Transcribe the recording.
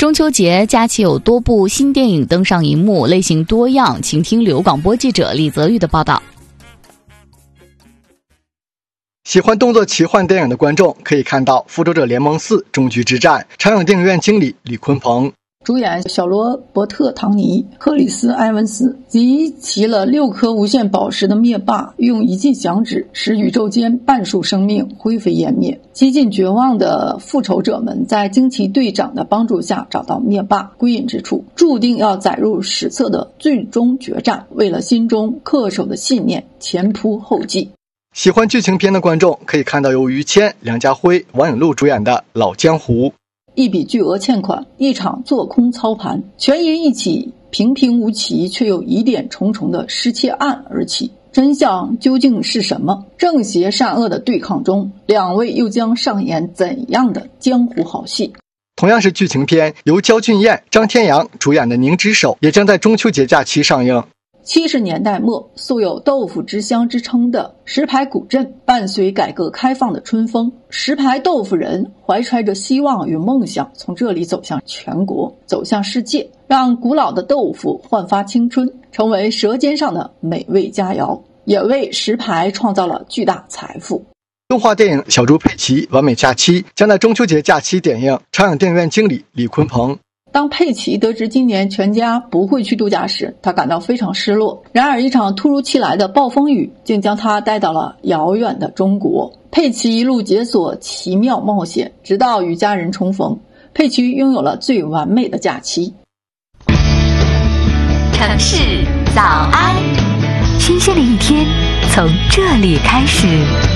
中秋节假期有多部新电影登上荧幕，类型多样，请听旅游广播记者李泽玉的报道。 喜欢动作奇幻电影的观众可以看到《复仇者联盟4：终局之战》，长影电影院经理李坤鹏。 主演小罗伯特·唐尼、克里斯·埃文斯集齐了6颗无限宝石的灭霸，用一记响指使宇宙间半数生命灰飞烟灭。几近绝望的复仇者们在惊奇队长的帮助下找到灭霸归隐之处，注定要载入史册的最终决战，为了心中恪守的信念前仆后继。 喜欢剧情片的观众可以看到由于谦、梁家辉、王颖璐主演的《老江湖》。 一笔巨额欠款，一场做空操盘，全因一起平平无奇却又疑点重重的失窃案而起。真相究竟是什么？正邪善恶的对抗中，两位又将上演怎样的江湖好戏？ 同样是剧情片，由焦俊艳、张天阳主演的《凝脂手》也将在中秋节假期上映。 70年代末，素有豆腐之乡之称的石牌古镇，伴随改革开放的春风，石牌豆腐人怀揣着希望与梦想，从这里走向全国，走向世界，让古老的豆腐焕发青春，成为舌尖上的美味佳肴，也为石牌创造了巨大财富。 动画电影《小猪佩奇完美假期》将在中秋节假期点映，长影电影院经理李坤鹏。 当佩奇得知今年全家不会去度假时，他感到非常失落。然而一场突如其来的暴风雨竟将他带到了遥远的中国。佩奇一路解锁奇妙冒险，直到与家人重逢，佩奇拥有了最完美的假期。 城市早安，新鲜的一天从这里开始。